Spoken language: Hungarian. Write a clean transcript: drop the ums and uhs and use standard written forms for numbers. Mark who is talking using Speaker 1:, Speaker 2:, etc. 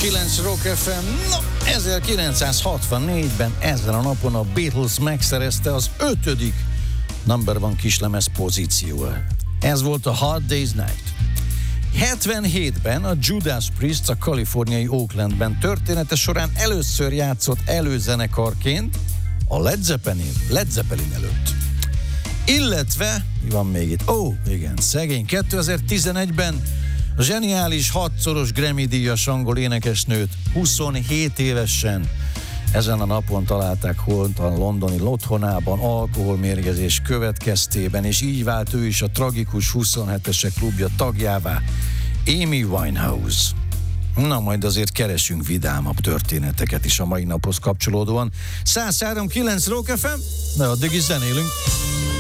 Speaker 1: 106.9 Rock FM. No, 1964-ben ezen a napon a Beatles megszerezte az 5. number one kislemez pozíciót. Ez volt a Hard Day's Night. 77-ben a Judas Priest a kaliforniai Oaklandben története során először játszott előzenekarként a Led Zeppelin előtt. Illetve, mi van még itt? Igen, szegény. 2011-ben a zseniális 6-szoros Grammy-díjas angol énekesnőt 27 évesen ezen a napon találták holtan londoni otthonában alkoholmérgezés következtében, és így vált ő is a tragikus 27-esek klubja tagjává, Amy Winehouse. Na, majd azért keresünk vidámabb történeteket is a mai naphoz kapcsolódóan. 103.9 Rock FM, de addig is zenélünk.